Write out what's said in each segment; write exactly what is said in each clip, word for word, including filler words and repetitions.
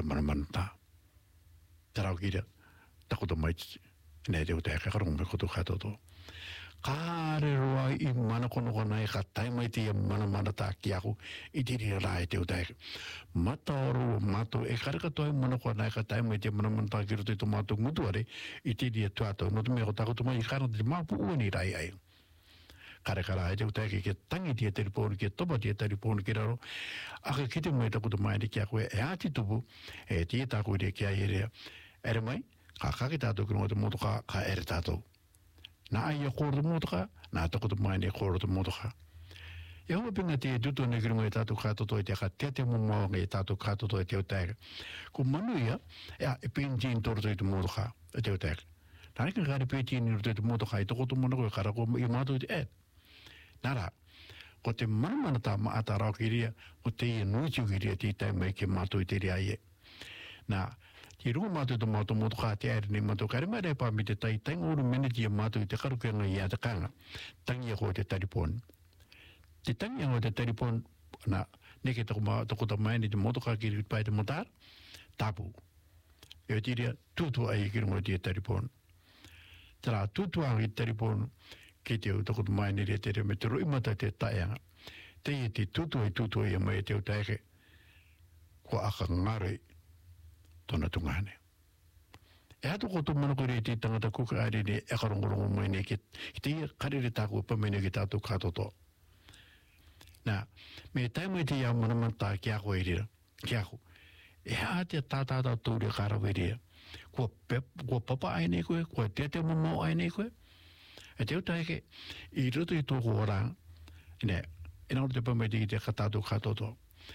te manamanta. Tarau kira, takuto mai ne te uta ka rongo me koto katoto. Kare roa I mana kono kona e ka tai mai te mana mana ta ki aku I tiri rai te uta mataoro mato e kare katoa mana kona e ka tai mai te mana mana ta ki roto I to mato ngutuare I tiri e tuato no te mea ko takoto mai I kara te mapu uani rai ai. Kare kara ai te uta ke ke tangi tia telefonu ke topa tia telefonu ke raro aka kite mai takoto mai ni ki aku e ati tupu e tia tako I ki ai ere ere mai ka kake tato ki te moto ka ka ere tato na ai e kore te moto ka na takoto mai ni kore te moto ka e hoa pinga te tuto ne kiri mai tato kato toi te ka te te mo nge tato kato toi te uta ko manu ia e pintin toro toi te moto ka te uta nare ka kare pintin ni te moto ka I takoto mono ko kara ko I mato te e nara, ko te manamana tā maata rao ki ria, ko te ia nuitiu ki ria tītai mai ke mātou I te ria ie. Nā, ki runga mātou te mātou moto kā te aere ni mātou kare mai rei pā mi te tai, tai ngoro meneti ia mātou I te karukenga I a te kanga, tangi a ko te taripon. Te tangi a ko te taripon, nā, neke tako mā, tako ta mai ni te moto kā ki ria pai te motar, tāpu. E o te ria, tūtu ai ki runga te taripon. Tara, tūtu ai ki taripon, ki te au takoto mai ni rea te rea me te roi mata te taeanga. Te i te tutu ai tutu ai mai te au taeke, ko aka ngare tona tungane. E ato koto mana ko rea te tangata kuka aere ne e karongorongo mai ne ki te ia karere tāku pamene ki tātou katoto. Nā, me tai mai te ia manamanta ki ako e rea, ki ako. E a te tātātā tūre karawe rea. Kua, kua papa aine koe, kua tete mamo aine koe, e te utaike, I roto I tōko orang, ine, e nāro te pamete I te katato katoto.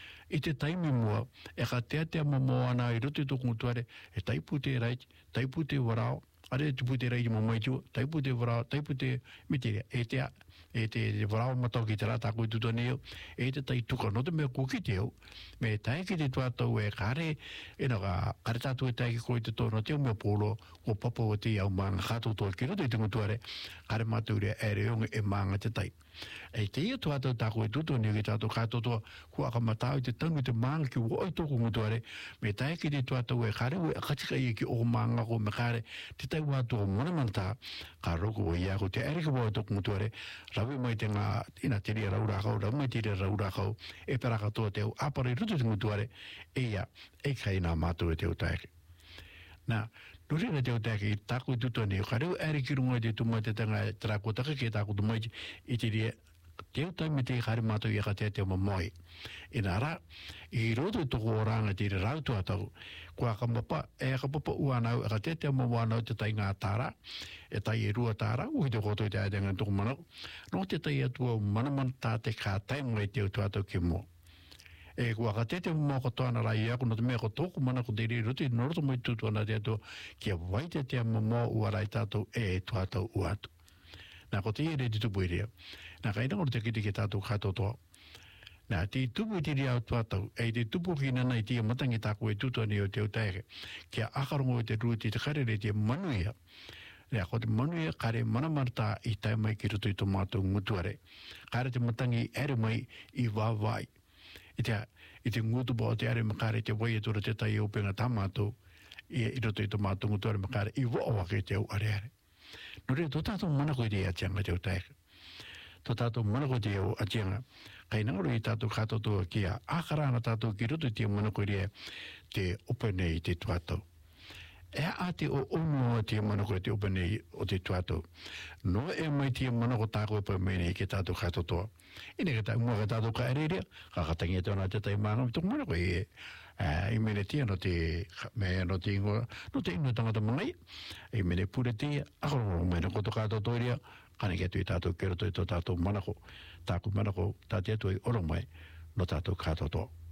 I te taimi mua, e ka tea tea mamo ana I roto I tōko ngutuare, e taipu te rai, taipu te warao, are te pute rai I mamaitua, taipu te warao, taipu te mitere, e te e te warao matau ki te rata koe tutoneo, e te tai tuka no te mea kuki teo, me tai ki te tuatau e kare, e na ka kare tātou e tai ki koe te tōna teo mea polo, o papa o te au maanga kato toa ki roto I te ngutuare, kare maturea e reonga e maanga te tai. E te ia tuatau tā koe tutoneo ki tātou kato toa, kua ka matau I te tangu te maanga ki woi toko ngutuare, me tai ki te tuatau e kare ue akatika I ki o maanga ko me kare, te tai watu o monamanta, ka roko o ia ko te erika woi toko ngutuare, rawe mai te ngā, ina te ria raura kau, rawe mai te ria raura kau, e peraka toa te au apare rutu te ngutuare, e ia, e kai nā mātou e te utaeke. Nā, nuri na te utaeke I tāko I tutone, ka reo ere ki runga te tumai te tanga trako taka ke tāko tumai I te ria, te utai me te kare mātou I ka te te mamoi. E nā rā, I roto I toko oranga te ria rautua tau, kua ka mapa, e ka papa uanau, e ka te te mamuanau te tai ngā tāra, e tai e rua tāra, uhi te koto I te aetenga toko manau, no te tai atua manaman tā te kā tai mai te utua tau ke mo. E kua ka te te mo ko toana rai aku no te mea ko toko mana ko te ri roti no roto mai tutuana te atua kia waite te mamo uarai tātou e tua tau uatu. Nā ko te e re te tupu I rea. Nā ka inangoro te kiti ke tātou kato toa. Nā te tupu I te rea au tua tau, e te tupu ki nana I te matangi tāko e tutuani o te utaeke, kia akarongo te ruti te karere te manuia. Nā ko te manuia kare manamarta I tai mai ki roto I to mātou ngutuare. Kare te matangi ere mai I wāwai. I te, I te ngutupa o te are makare te wai e tura te tai o penga tā mātou, I roto I to mātou ngutuare makare I waawake te au are are. No rea, tō tātou mana koe te atianga te utaeke. Tō tātou mana koe te au atianga. Kai nangaro I tātou katotoa kia ākarana tātou ki roto I te mana koe rea te openei te tuatau. E a te o ono te mana koe te openei o te tuatau. No e mai te mana koe tāko e pa mene ke tātou katotoa. Ine ka tā mua ka tātou ka arerea, ka katangi e tōna te tai maanga, tō mana koe e I mene tia no te mea no te ingoa, no te ingoa tangata mangai, I mene pure tia, ako mene koto kātou toiria, kane kia tui tātou kero toi tō tātou manako, tāku manako, tātia tui oromai, no tātou kātou toa.